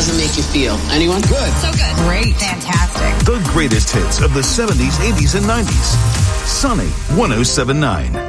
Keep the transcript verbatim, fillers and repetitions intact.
does it make you feel? Anyone? Good. So good. Great. Fantastic. The greatest hits of the seventies, eighties, and nineties. Sunny one oh seven point nine.